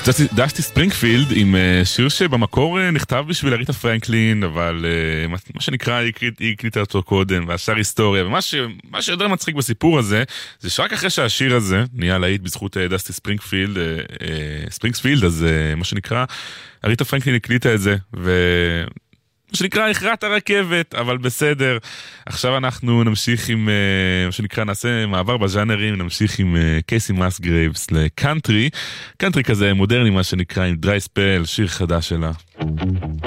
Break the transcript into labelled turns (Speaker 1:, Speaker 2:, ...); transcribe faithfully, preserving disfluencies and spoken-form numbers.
Speaker 1: דסטי ספרינגפילד עם שיר שבמקור נכתב בשביל אריתה פרנקלין, אבל מה שנקרא היא הקליטה אותו קודם והשר היסטוריה, ומה ש... מה שיותר מצחיק בסיפור הזה זה שרק אחרי שהשיר הזה נהיה להיט בזכות דסטי ספרינגפילד ספרינגפילד אז מה שנקרא אריתה פרנקלין הקליטה את זה, ו... מה שנקרא הכרעת הרכבת, אבל בסדר. עכשיו אנחנו נמשיך עם, מה שנקרא, נעשה מעבר בז'אנרים, נמשיך עם קייסי מסגרייבס לקאנטרי, קאנטרי כזה מודרני מה שנקרא, עם דרי ספל, שיר חדש שלה.